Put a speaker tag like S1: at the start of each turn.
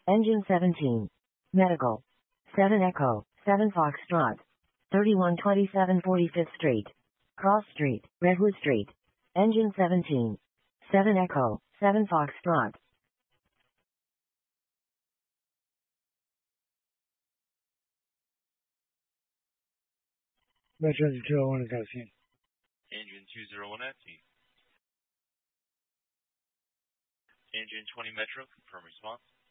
S1: Engine 17. Medical. 7 Echo, 7 Foxtrot. 3127 45th Street. Cross Street, Redwood Street. Engine 17. 7 Echo, 7 Foxtrot.
S2: Metro 201 is out.
S3: Engine 201 at T. Engine 20 Metro, confirm response.